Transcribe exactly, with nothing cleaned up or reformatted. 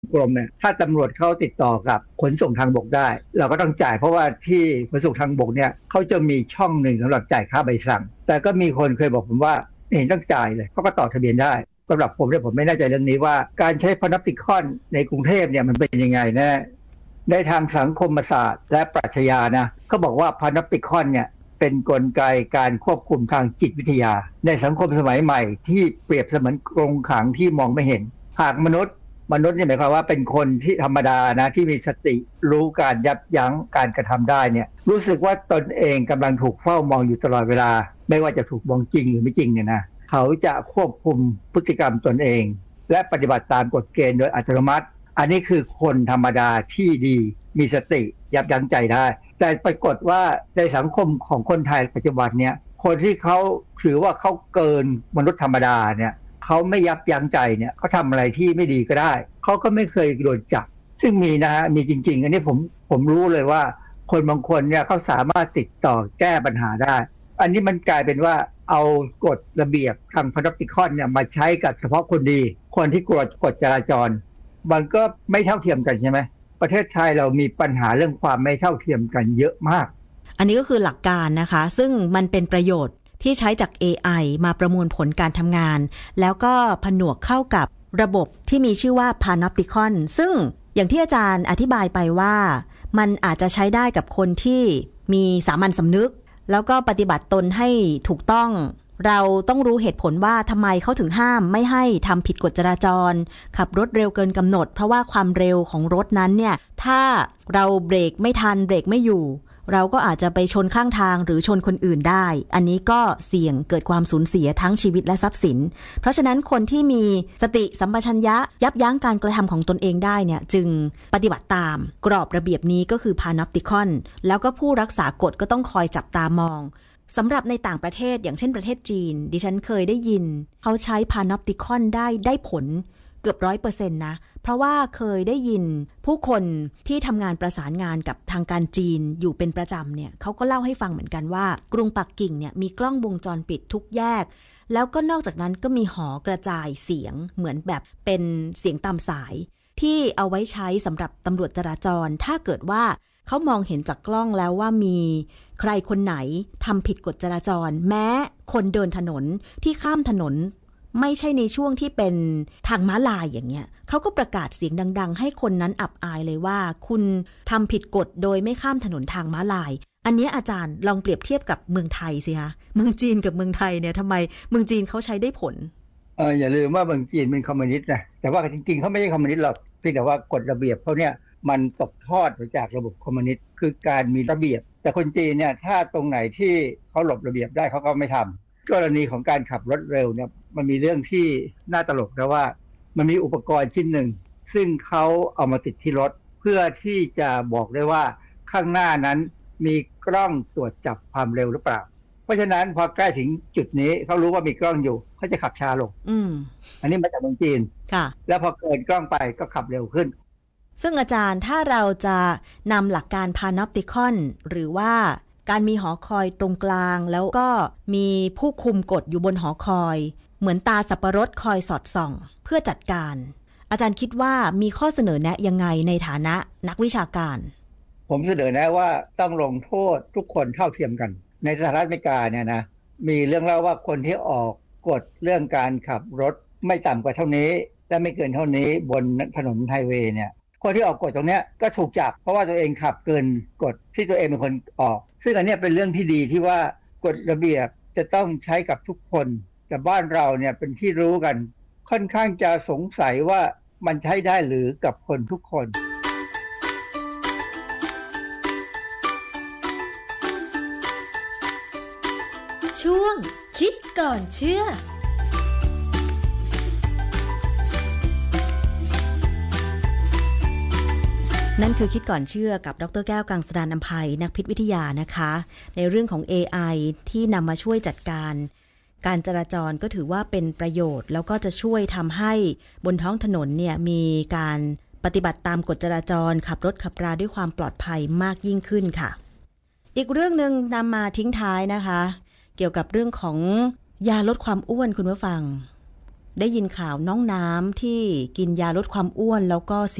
กรมเนี่ยถ้าตำรวจเขาติดต่อกับขนส่งทางบกได้เราก็ต้องจ่ายเพราะว่าที่ขนส่งทางบกเนี่ยเขาจะมีช่องหนึ่งสำหรับจ่ายค่าใบสั่งแต่ก็มีคนเคยบอกผมว่าเห็นต้องจ่ายเลยเขาก็ต่อทะเบียนได้สำหรับผมเนี่ยผมไม่แน่ใจเรื่องนี้ว่าการใช้พานาปติคอนในกรุงเทพเนี่ยมันเป็นยังไงนะในทางสังคมศาสตร์และปรัชญานะเขาบอกว่าพานาปติคอนเนี่ยเป็นกลไกการควบคุมทางจิตวิทยาในสังคมสมัยใหม่ที่เปรียบเสมือนกรงขังที่มองไม่เห็นหากมนุษย์มนุษย์นี่หมายความว่าเป็นคนที่ธรรมดานะที่มีสติรู้การยับยั้งการกระทำได้เนี่ยรู้สึกว่าตนเองกำลังถูกเฝ้ามองอยู่ตลอดเวลาไม่ว่าจะถูกมองจริงหรือไม่จริงเนี่ยนะเขาจะควบคุมพฤติกรรมตนเองและปฏิบัติตามกฎเกณฑ์โดยอัตโนมัติอันนี้คือคนธรรมดาที่ดีมีสติยับยั้งใจได้แต่ปรากฏว่าในสังคมของคนไทยปัจจุบันเนี่ยคนที่เขาถือว่าเขาเกินมนุษย์ธรรมดาเนี่ยเขาไม่ยับยั้งใจเนี่ยเขาทำอะไรที่ไม่ดีก็ได้เขาก็ไม่เคยโดนจับซึ่งมีนะฮะมีจริงๆอันนี้ผมผมรู้เลยว่าคนบางคนเนี่ยเขาสามารถติดต่อแก้ปัญหาได้อันนี้มันกลายเป็นว่าเอากฎระเบียบทางพานาปติคอนเนี่ยมาใช้กับเฉพาะคนดีคนที่กลัวกฎจราจรมันก็ไม่เท่าเทียมกันใช่ไหมประเทศไทยเรามีปัญหาเรื่องความไม่เท่าเทียมกันเยอะมากอันนี้ก็คือหลักการนะคะซึ่งมันเป็นประโยชน์ที่ใช้จาก เอ ไอ มาประมวลผลการทำงานแล้วก็ผนวกเข้ากับระบบที่มีชื่อว่า Panopticon ซึ่งอย่างที่อาจารย์อธิบายไปว่ามันอาจจะใช้ได้กับคนที่มีสามัญสำนึกแล้วก็ปฏิบัติตนให้ถูกต้องเราต้องรู้เหตุผลว่าทำไมเขาถึงห้ามไม่ให้ทำผิดกฎจราจรขับรถเร็วเกินกำหนดเพราะว่าความเร็วของรถนั้นเนี่ยถ้าเราเบรกไม่ทันเบรกไม่อยู่เราก็อาจจะไปชนข้างทางหรือชนคนอื่นได้อันนี้ก็เสี่ยงเกิดความสูญเสียทั้งชีวิตและทรัพย์สินเพราะฉะนั้นคนที่มีสติสัมปชัญญะยับยั้งการกระทำของตนเองได้เนี่ยจึงปฏิบัติตามกรอบระเบียบนี้ก็คือ Panopticon แล้วก็ผู้รักษากฎก็ต้องคอยจับตามองสำหรับในต่างประเทศอย่างเช่นประเทศจีนดิฉันเคยได้ยินเขาใช้ Panopticon ได้ได้ผลเกือบ ร้อยเปอร์เซ็นต์ นะเพราะว่าเคยได้ยินผู้คนที่ทำงานประสานงานกับทางการจีนอยู่เป็นประจำเนี่ยเขาก็เล่าให้ฟังเหมือนกันว่ากรุงปักกิ่งเนี่ยมีกล้องวงจรปิดทุกแยกแล้วก็นอกจากนั้นก็มีหอกระจายเสียงเหมือนแบบเป็นเสียงตามสายที่เอาไว้ใช้สำหรับตำรวจจราจรถ้าเกิดว่าเขามองเห็นจากกล้องแล้วว่ามีใครคนไหนทำผิดกฎจราจรแม้คนเดินถนนที่ข้ามถนนไม่ใช่ในช่วงที่เป็นทางม้าลายอย่างเงี้ยเขาก็ประกาศเสียงดังๆให้คนนั้นอับอายเลยว่าคุณทำผิดกฎโดยไม่ข้ามถนนทางม้าลายอันนี้อาจารย์ลองเปรียบเทียบกับเมืองไทยสิคะเมืองจีนกับเมืองไทยเนี่ยทำไมเมืองจีนเขาใช้ได้ผลเอออย่าลืมว่าเมืองจีนเป็นคอมมิวนิสต์นะแต่ว่าจริงๆเขาไม่ใช่คอมมิวนิสต์หรอกเพียงแต่ว่ากฎระเบียบเขาเนี่ยมันตกทอดมาจากระบบคอมมิวนิสต์คือการมีระเบียบแต่คนจีนเนี่ยถ้าตรงไหนที่เขาหลบระเบียบได้เขาก็ไม่ทำกรณีของการขับรถเร็วเนี่ยมันมีเรื่องที่น่าตลกนะว่ามันมีอุปกรณ์ชิ้นหนึ่งซึ่งเขาเอามาติดที่รถเพื่อที่จะบอกได้ว่าข้างหน้านั้นมีกล้องตรวจจับความเร็วหรือเปล่าเพราะฉะนั้นพอใกล้ถึงจุดนี้เขารู้ว่ามีกล้องอยู่เขาจะขับช้าลงอืมอันนี้มาจากเมืองจีนค่ะแล้วพอเกินกล้องไปก็ขับเร็วขึ้นซึ่งอาจารย์ถ้าเราจะนำหลักการ Panopticon หรือว่าการมีหอคอยตรงกลางแล้วก็มีผู้คุมกฎอยู่บนหอคอยเหมือนตาสับปะรดคอยสอดส่องเพื่อจัดการอาจารย์คิดว่ามีข้อเสนอแนะยังไงในฐานะนักวิชาการผมเสนอแนะว่าต้องลงโทษทุกคนเท่าเทียมกันในสหรัฐอเมริกาเนี่ยนะมีเรื่องเล่าว่าคนที่ออกกฎเรื่องการขับรถไม่ต่ำกว่าเท่านี้และไม่เกินเท่านี้บนถนนไฮเวย์เนี่ยคนที่ออกกฎตรงนี้ก็ถูกจับเพราะว่าตัวเองขับเกินกฎที่ตัวเองเป็นคนออกซึ่งอันนี้เป็นเรื่องที่ดีที่ว่ากฎระเบียบจะต้องใช้กับทุกคนแต่บ้านเราเนี่ยเป็นที่รู้กันค่อนข้างจะสงสัยว่ามันใช้ได้หรือกับคนทุกคนช่วงคิดก่อนเชื่อนั่นคือคิดก่อนเชื่อกับดร.แก้วกังสดาลอำไพนักพิษวิทยานะคะในเรื่องของ เอ ไอ ที่นำมาช่วยจัดการการจราจรก็ถือว่าเป็นประโยชน์แล้วก็จะช่วยทำให้บนท้องถนนเนี่ยมีการปฏิบัติตามกฎจราจรขับรถขับราด้วยความปลอดภัยมากยิ่งขึ้นค่ะอีกเรื่องนึงนำมาทิ้งท้ายนะคะเกี่ยวกับเรื่องของยาลดความอ้วนคุณผู้ฟังได้ยินข่าวน้องน้ำที่กินยาลดความอ้วนแล้วก็